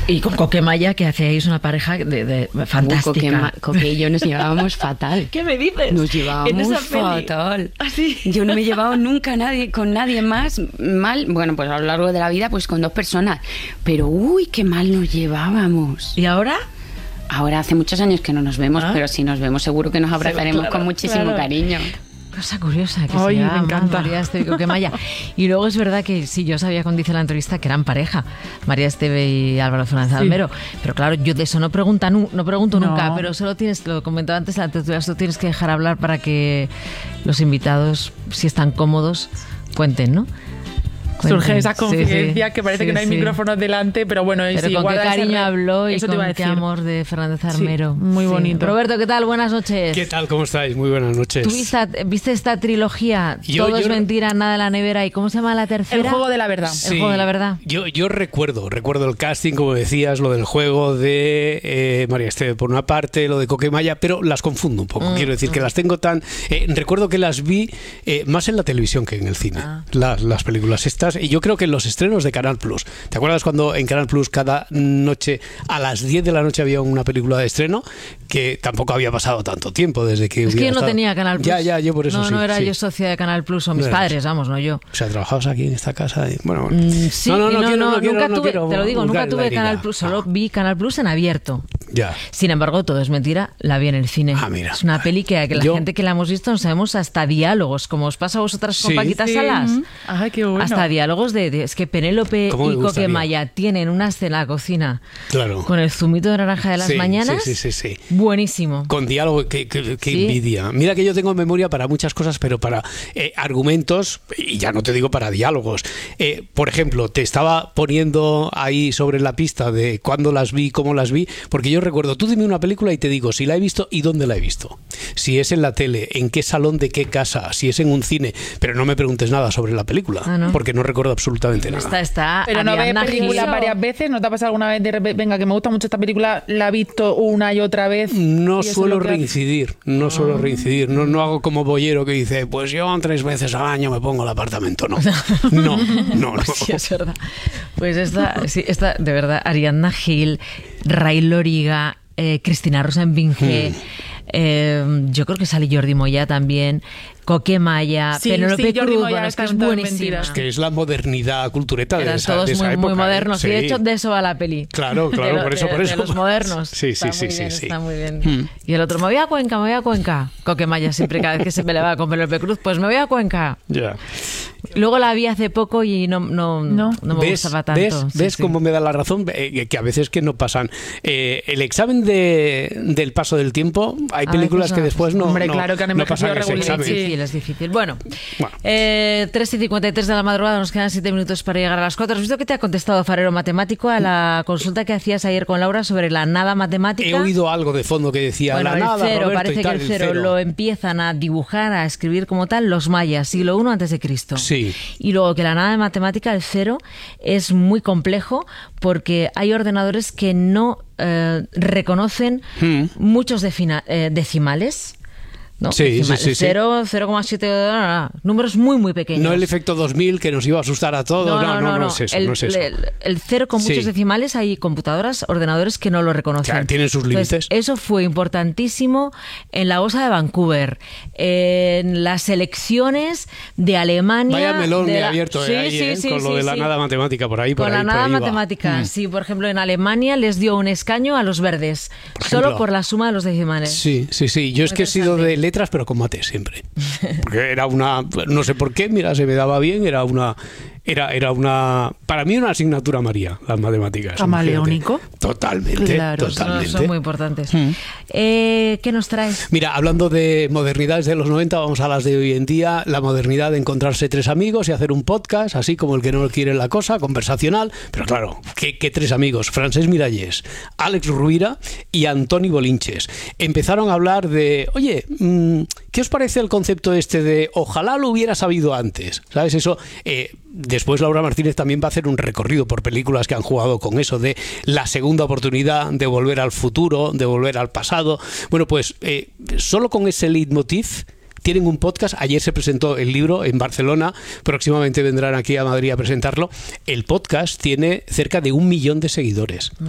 Y con Coquemaya, que hacíais una pareja fantástica. Coque y yo nos llevábamos fatal. ¿Qué me dices? Nos llevábamos fatal. ¿Ah, sí? Yo no me he llevado nunca con nadie más mal. Bueno, pues a lo largo de la vida, pues con 2 personas. Pero uy, qué mal nos llevábamos. ¿Y ahora? Ahora hace muchos años que no nos vemos, pero si nos vemos seguro que nos abrazaremos con muchísimo cariño. Cosa curiosa que Ay, se me llama encanta. María Esteve y Coquemaya. Y luego es verdad que sí, yo sabía cuando hice la entrevista que eran pareja, María Esteve y Álvaro Fernández Almero. Pero claro, yo de eso no pregunto nunca, pero solo lo comentaba antes la tertulia, solo tienes que dejar hablar para que los invitados, si están cómodos, cuenten, ¿no? Surge esa confidencia que parece que no hay sí. micrófonos delante, pero bueno, pero si con qué cariño habló y eso te iba a con qué decir. amor de Fernández Armero. Sí, muy bonito. Roberto, ¿qué tal? Buenas noches. ¿Qué tal? ¿Cómo estáis? Muy buenas noches. ¿Tú viste esta trilogía? Todo es mentira, nada en la nevera. ¿Y cómo se llama la tercera? El juego de la verdad. El juego de la verdad. Yo recuerdo el casting, como decías, lo del juego de María Esteve por una parte, lo de Coquemaya, pero las confundo un poco. Quiero decir que las tengo tan... recuerdo que las vi más en la televisión que en el cine, las películas estas, y yo creo que en los estrenos de Canal Plus. ¿Te acuerdas cuando en Canal Plus cada noche a las 10 de la noche había una película de estreno? Que tampoco había pasado tanto tiempo desde que... Es que yo no tenía Canal Plus. Ya, yo por eso no era yo socia de Canal Plus, o mis padres, vamos, no yo. O sea, trabajabas aquí en esta casa y, bueno. Sí, nunca tuve, te lo digo, nunca tuve Canal Plus, solo vi Canal Plus en abierto. Ya. Sin embargo, Todo es mentira, la vi en el cine. Mira. Es una peli que la gente que la hemos visto no sabemos hasta diálogos, como os pasa a vosotras con Paquita Salas. Ay, qué bueno. Hasta diálogos es que Penélope y Coquemaya tienen una escena en la cocina con el zumito de naranja de las mañanas. Sí. Buenísimo. Con diálogo, que envidia. Mira que yo tengo memoria para muchas cosas, pero para argumentos, y ya no te digo para diálogos. Por ejemplo, te estaba poniendo ahí sobre la pista de cuándo las vi, cómo las vi, porque yo recuerdo, tú dime una película y te digo si la he visto y dónde la he visto. Si es en la tele, en qué salón de qué casa, si es en un cine, pero no me preguntes nada sobre la película, porque no recuerdo absolutamente nada. Pero no ves películas varias veces, ¿no te ha pasado alguna vez de repente, venga, que me gusta mucho esta película, la he visto una y otra vez? No suelo reincidir, no hago como Bollero que dice, pues yo 3 veces al año me pongo el apartamento, no. Sí, es verdad. Pues esta de verdad, Ariadna Gil, Ray Loriga, Cristina Rosenvinge, yo creo que sale Jordi Moya también, Coquemaya, Penélope Cruz, bueno, es que es buenísima. Es que es la modernidad cultureta de esa todos época. muy modernos, y de hecho de eso va la peli. Claro, por eso. De los modernos. Sí. Está muy bien. Y el otro, me voy a Cuenca. Coquemaya siempre, cada vez que se me le va con Penélope Cruz, pues me voy a Cuenca. Ya. Luego la vi hace poco y no me gustaba tanto. ¿Ves cómo me da la razón? Que a veces que no pasan. El examen del paso del tiempo, hay películas que después no pasan ese examen. Es difícil. Bueno. 3:53 de la madrugada, nos quedan 7 minutos para llegar a las 4. ¿Has visto que te ha contestado Farero Matemático a la consulta que hacías ayer con Laura sobre la nada matemática? He oído algo de fondo que decía la nada, cero, Roberto, parece y tal, que el cero lo empiezan a dibujar, a escribir como tal los mayas, siglo I antes de Cristo. Sí. Y luego que la nada de matemática, el cero, es muy complejo porque hay ordenadores que no reconocen muchos decimales. ¿No? Sí. 0, 0,7, números muy pequeños. No el efecto 2000 que nos iba a asustar a todos. No es eso. El cero con muchos decimales, hay computadoras, ordenadores que no lo reconocen. Claro, tienen sus límites. Eso fue importantísimo en la bolsa de Vancouver, en las elecciones de Alemania. Vaya melón me ha abierto con lo de la nada matemática por ahí. Con la nada matemática, sí. Por ejemplo, en Alemania les dio un escaño a los verdes, solo por la suma de los decimales. Sí. Yo es que he sido de letras, pero con mates siempre. Porque era una... No sé por qué, mira, se me daba bien, era una... Para mí una asignatura María, las matemáticas. ¿Camaleónico? Totalmente. Claro, totalmente. Son muy importantes. ¿Qué nos traes? Mira, hablando de modernidades de los 90, vamos a las de hoy en día. La modernidad de encontrarse 3 amigos y hacer un podcast, así como el que no quiere la cosa, conversacional. Pero claro, ¿qué 3 amigos? Francesc Mirallés, Àlex Rovira y Antoni Bolinches. Empezaron a hablar de, oye, ¿qué os parece el concepto este de ojalá lo hubiera sabido antes? ¿Sabes? Eso... Después Laura Martínez también va a hacer un recorrido por películas que han jugado con eso de la segunda oportunidad, de volver al futuro, de volver al pasado. Bueno, pues solo con ese leitmotiv tienen un podcast. Ayer se presentó el libro en Barcelona, próximamente vendrán aquí a Madrid a presentarlo. El podcast tiene cerca de 1 millón de seguidores.